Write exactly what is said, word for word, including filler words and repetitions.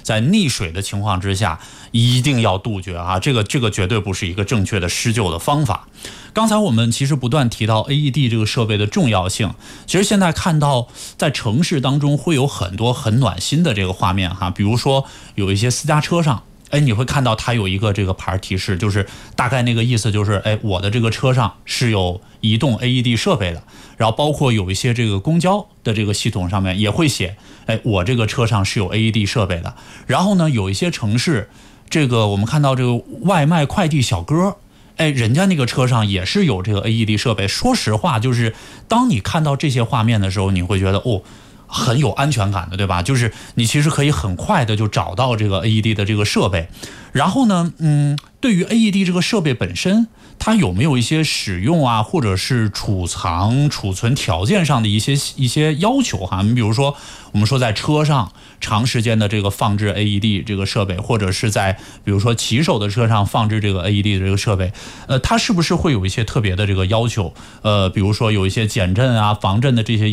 在溺水的情况之下一定要杜绝啊，这个这个绝对不是一个正确的施救的方法。刚才我们其实不断提到 A E D 这个设备的重要性，其实现在看到在城市当中会有很多很暖心的这个画面哈，比如说有一些私家车上，哎，你会看到它有一个这个牌提示，就是大概那个意思就是，哎，我的这个车上是有移动 A E D 设备的。然后包括有一些这个公交的这个系统上面也会写，哎，我这个车上是有 A E D 设备的。然后呢，有一些城市，这个我们看到这个外卖快递小哥，哎，人家那个车上也是有这个 A E D 设备。说实话，就是当你看到这些画面的时候，你会觉得哦，很有安全感的，对吧？就是你其实可以很快的就找到这个 A E D 的这个设备。然后呢，嗯，对于 A E D 这个设备本身，它有没有一些使用啊，或者是储藏、储存条件上的一些一些要求哈？你比如说，我们说在车上长时间的这个放置 A E D 这个设备，或者是在比如说骑手的车上放置这个 A E D 的这个设备，呃，它是不是会有一些特别的这个要求？呃，比如说有一些减震啊、防震的这些